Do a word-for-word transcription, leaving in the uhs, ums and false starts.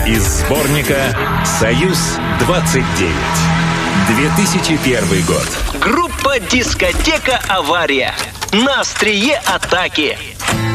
Из сборника «Союз-двадцать девять». две тысячи первый год. Группа «Дискотека Авария». На острие атаки.